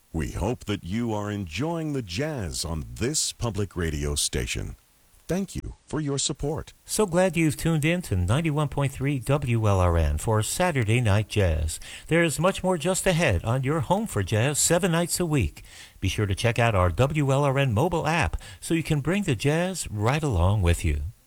We hope that you are enjoying the jazz on this public radio station. Thank you for your support. So glad you've tuned in to 91.3 WLRN for Saturday Night Jazz. There's much more just ahead on your home for jazz 7 nights a week. Be sure to check out our WLRN mobile app so you can bring the jazz right along with you.